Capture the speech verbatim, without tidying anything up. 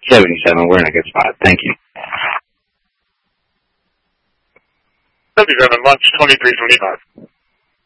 seventy-seven. We're in a good spot. Thank you. seventy-seven, launch twenty-three twenty-five.